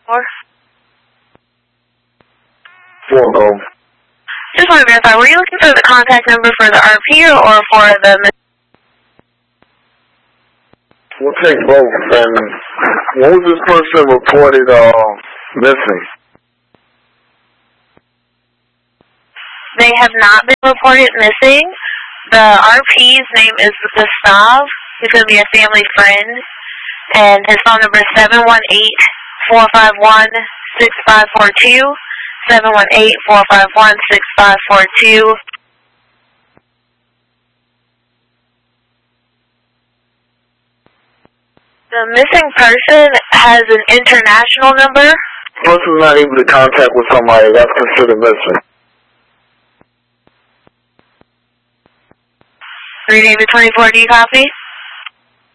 Or? 4 Go. Just want to verify, were you looking for the contact number for the RP or for the... We'll take both. And what was this person reported missing? They have not been reported missing. The RP's name is Gustav. He's going to be a family friend. And his phone number is 718-451-6542. 718-451-6542. The missing person has an international number. The person's not able to contact with somebody, that's considered missing. 3 David 24, do you copy?